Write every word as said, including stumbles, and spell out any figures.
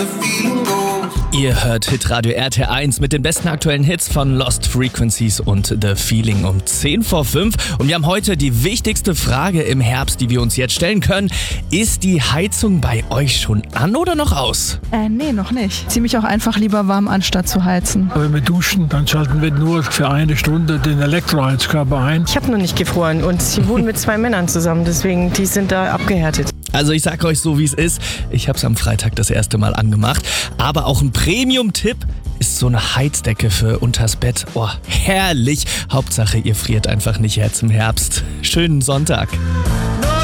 Ihr hört Hitradio R T eins mit den besten aktuellen Hits von Lost Frequencies und The Feeling um zehn vor fünf. Und wir haben heute die wichtigste Frage im Herbst, die wir uns jetzt stellen können. Ist die Heizung bei euch schon an oder noch aus? Äh, nee, noch nicht. Zieh mich auch einfach lieber warm an, statt zu heizen. Wenn wir duschen, dann schalten wir nur für eine Stunde den Elektroheizkörper ein. Ich habe noch nicht gefroren und ich wohne mit zwei Männern zusammen, deswegen die sind da abgehärtet. Also ich sag euch so, wie es ist. Ich habe es am Freitag das erste Mal angemacht. Aber auch ein Premium-Tipp ist so eine Heizdecke für unters Bett. Oh, herrlich. Hauptsache, ihr friert einfach nicht jetzt im Herbst. Schönen Sonntag.